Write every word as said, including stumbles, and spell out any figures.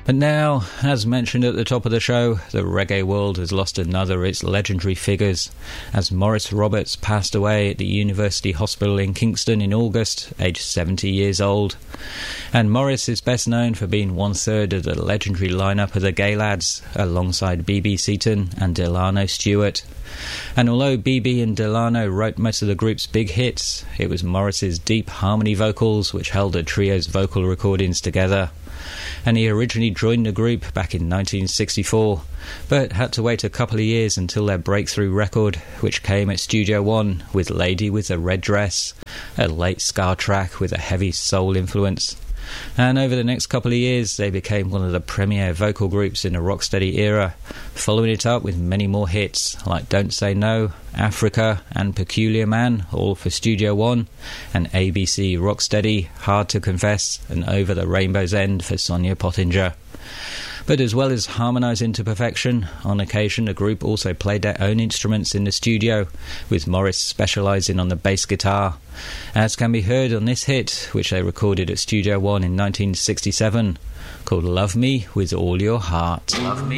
But now, as mentioned at the top of the show, the reggae world has lost another of its legendary figures, as Maurice Roberts passed away at the University Hospital in Kingston in August, aged seventy years old. And Maurice is best known for being one-third of the legendary lineup of the Gay Lads, alongside B B Seaton and Delano Stewart. And although B B and Delano wrote most of the group's big hits, it was Maurice's deep harmony vocals which held the trio's vocal recordings together. And he originally joined the group back in nineteen sixty-four, but had to wait a couple of years until their breakthrough record, which came at Studio One with Lady with the Red Dress, a late ska track with a heavy soul influence. And over the next couple of years they became one of the premier vocal groups in the rocksteady era, following it up with many more hits like Don't Say No, Africa and Peculiar Man, all for Studio One, and A B C Rocksteady, Hard to Confess and Over the Rainbow's End for Sonia Pottinger. But as well as harmonising to perfection, on occasion the group also played their own instruments in the studio, with Maurice specialising on the bass guitar, as can be heard on this hit, which they recorded at Studio One in nineteen sixty-seven, called Love Me With All Your Heart. Love Me.